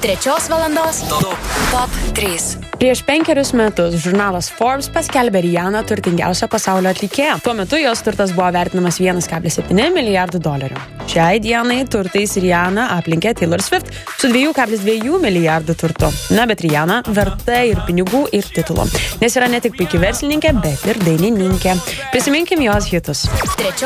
3 valandos Top 3. Prieš 5 metus žurnalas Forbes paskelbė Rihanną turtingiausią pasaulio atlikėją. Tuo metu jos turtas buvo vertinamas $1,7 milijardų. Šiai dienai turtais Rihanną aplenkė Taylor Swift su $2,2 milijardų turtu. Na, bet Rihanna verta ir pinigų, ir titulo. Nes yra ne tik puiki verslininkė, bet ir dainininkė. Prisiminkim jos hitus.